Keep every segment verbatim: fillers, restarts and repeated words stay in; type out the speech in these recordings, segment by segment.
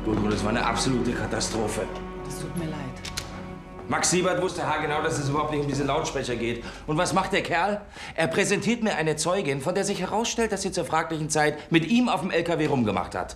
Gudrun, das war eine absolute Katastrophe. Das tut mir leid. Max Siebert wusste haargenau, dass es überhaupt nicht um diese Lautsprecher geht. Und was macht der Kerl? Er präsentiert mir eine Zeugin, von der sich herausstellt, dass sie zur fraglichen Zeit mit ihm auf dem L K W rumgemacht hat.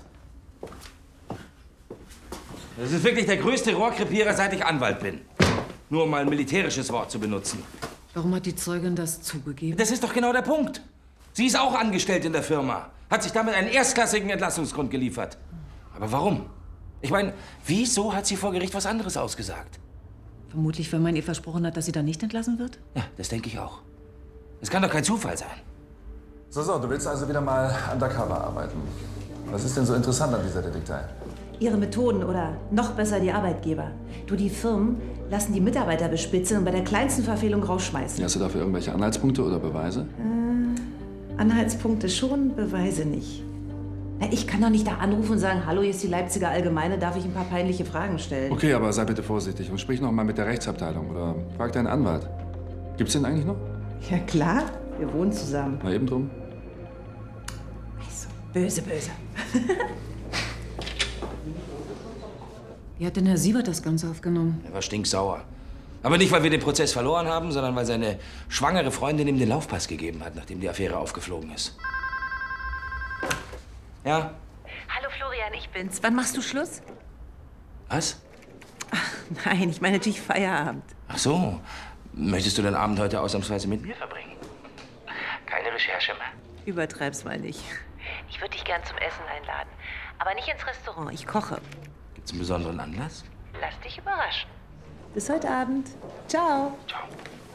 Das ist wirklich der größte Rohrkrepierer, seit ich Anwalt bin. Nur um mal ein militärisches Wort zu benutzen. Warum hat die Zeugin das zugegeben? Das ist doch genau der Punkt. Sie ist auch angestellt in der Firma. Hat sich damit einen erstklassigen Entlassungsgrund geliefert. Aber warum? Ich meine, wieso hat sie vor Gericht was anderes ausgesagt? Vermutlich, weil man ihr versprochen hat, dass sie dann nicht entlassen wird? Ja, das denke ich auch. Das kann doch kein Zufall sein. So, so, du willst also wieder mal undercover arbeiten. Was ist denn so interessant an dieser Detektei? Ihre Methoden oder noch besser die Arbeitgeber. Du, die Firmen lassen die Mitarbeiter bespitzeln und bei der kleinsten Verfehlung rausschmeißen. Hast du dafür irgendwelche Anhaltspunkte oder Beweise? Äh, Anhaltspunkte schon, Beweise nicht. Na, ich kann doch nicht da anrufen und sagen, hallo, hier ist die Leipziger Allgemeine, darf ich ein paar peinliche Fragen stellen? Okay, aber sei bitte vorsichtig und sprich noch mal mit der Rechtsabteilung oder frag deinen Anwalt. Gibt's den eigentlich noch? Ja klar, wir wohnen zusammen. Mal eben drum. Also, böse, böse. Wie hat denn Herr Siebert das Ganze aufgenommen? Er war stinksauer. Aber nicht, weil wir den Prozess verloren haben, sondern weil seine schwangere Freundin ihm den Laufpass gegeben hat, nachdem die Affäre aufgeflogen ist. Ja? Hallo Florian, ich bin's. Wann machst du Schluss? Was? Ach, nein, ich meine natürlich Feierabend. Ach so. Möchtest du den Abend heute ausnahmsweise mit mir verbringen? Keine Recherche mehr? Übertreib's mal nicht. Ich würde dich gern zum Essen einladen. Aber nicht ins Restaurant, ich koche. Gibt's einen besonderen Anlass? Lass dich überraschen. Bis heute Abend. Ciao. Ciao.